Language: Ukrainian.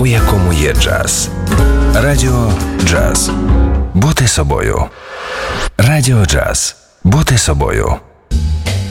у якому є джаз. Радіо Джаз. Бути собою. Радіо Джаз. Бути собою.